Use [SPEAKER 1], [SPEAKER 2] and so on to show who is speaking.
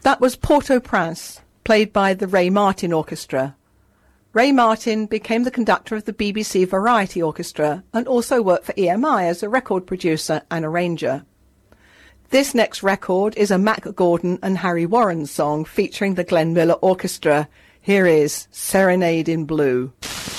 [SPEAKER 1] That was Port-au-Prince, played by the Ray Martin Orchestra. Ray Martin became the conductor of the BBC Variety Orchestra and also worked for EMI as a record producer and arranger. This next record is a Mac Gordon and Harry Warren song featuring the Glenn Miller Orchestra. Here is Serenade in Blue.